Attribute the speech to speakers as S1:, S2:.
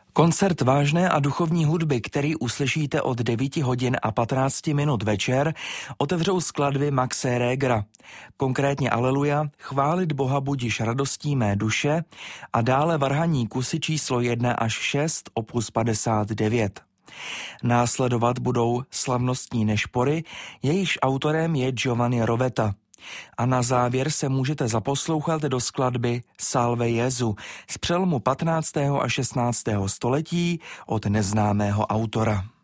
S1: Koncert vážné a duchovní hudby, který uslyšíte od 9 hodin a 15 minut večer, otevřou skladby Maxe Regera. Konkrétně Aleluja, Chválit Boha budiš radostí mé duše a dále varhaní kusy číslo 1 až 6, opus 59. Následovat budou slavnostní nešpory, jejichž autorem je Giovanni Rovetta. A na závěr se můžete zaposlouchat do skladby Salve Jezu z přelomu 15. a 16. století od neznámého autora.